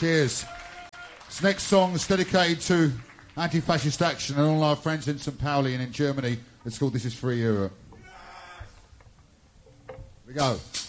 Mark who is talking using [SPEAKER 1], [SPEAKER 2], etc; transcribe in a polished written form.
[SPEAKER 1] Cheers. This next song is dedicated to anti-fascist action and all our friends in St. Pauli and in Germany. It's called This Is Free Europe. Here we go.